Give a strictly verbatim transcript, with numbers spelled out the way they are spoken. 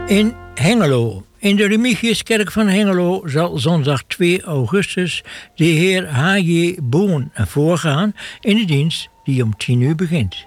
In Hengelo. In de Remigiuskerk van Hengelo zal zondag twee augustus de heer H J Boon voorgaan in de dienst die om tien uur begint.